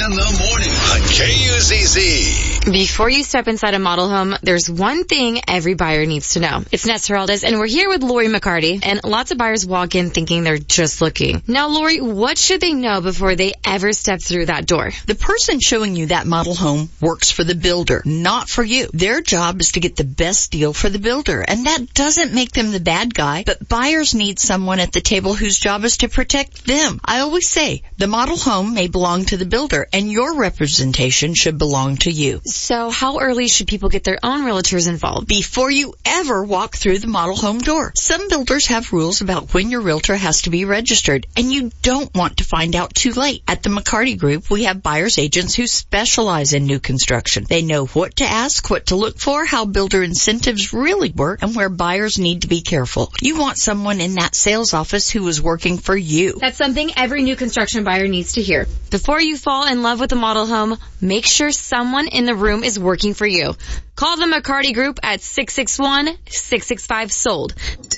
in the morning on KUZZ. Before you step inside a model home, there's one thing every buyer needs to know. It's Ness Heraldez, and we're here with Lori McCarty, and lots of buyers walk in thinking they're just looking. Now, Lori, what should they know before they ever step through that door? The person showing you that model home works for the builder, not for you. Their job is to get the best deal for the builder, and that doesn't make them the bad guy, but buyers need someone at the table whose job is to protect them. I always say, the model home may belong to the builder, and your representation should belong to you. So how early should people get their own realtors involved? Before you ever walk through the model home door. Some builders have rules about when your realtor has to be registered, and you don't want to find out too late. At the McCarty Group, we have buyer's agents who specialize in new construction. They know what to ask, what to look for, how builder incentives really work, and where buyers need to be careful. You want someone in that sales office who is working for you. That's something every new construction buyer needs to hear. Before you fall in love with a model home, make sure someone in the room is working for you. Call the McCarty Group at 661-665-SOLD.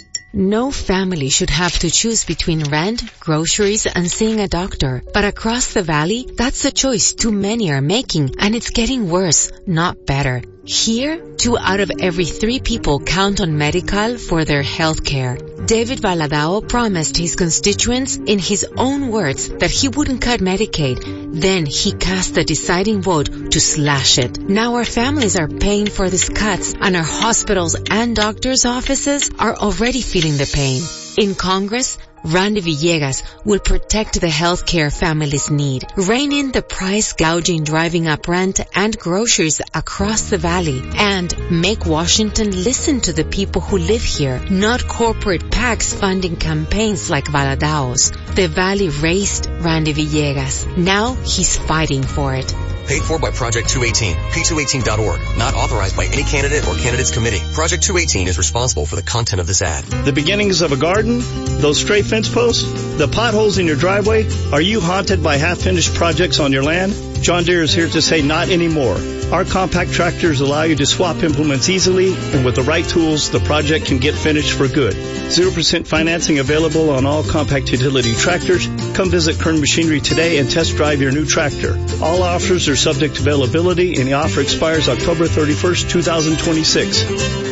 No family should have to choose between rent, groceries, and seeing a doctor. But across the valley, that's a choice too many are making, and it's getting worse, not better. Here, 2 out of every 3 people count on Medi-Cal for their health care. David Valadao promised his constituents, in his own words, that he wouldn't cut Medicaid. Then he cast the deciding vote to slash it. Now our families are paying for these cuts, and our hospitals and doctors' offices are already feeling the pain. In Congress, Randy Villegas will protect the health care families need, rein in the price gouging driving up rent and groceries across the valley, and make Washington listen to the people who live here, not corporate PACs funding campaigns like Valadao's. The valley raised Randy Villegas. Now he's fighting for it. Paid for by Project 218, P218.org. Not authorized by any candidate or candidates committee. Project 218 is responsible for the content of this ad. The beginnings of a garden, those stray fence posts, the potholes in your driveway. Are you haunted by half-finished projects on your land? John Deere is here to say not anymore. Our compact tractors allow you to swap implements easily, and with the right tools, the project can get finished for good. 0% financing available on all compact utility tractors. Come visit Kern Machinery today and test drive your new tractor. All offers are subject to availability, and the offer expires October 31st, 2026.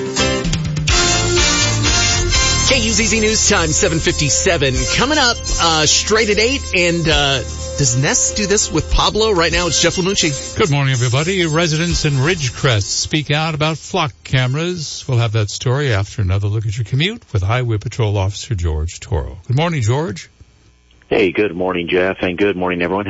KUZZ News Time, 7:57. Coming up, straight at 8, and does Ness do this with Pablo? Right now it's Jeff Lamucci. Good morning, everybody. Residents in Ridgecrest speak out about flock cameras. We'll have that story after another look at your commute with Highway Patrol Officer George Toro. Good morning, George. Hey, good morning, Jeff, and good morning, everyone.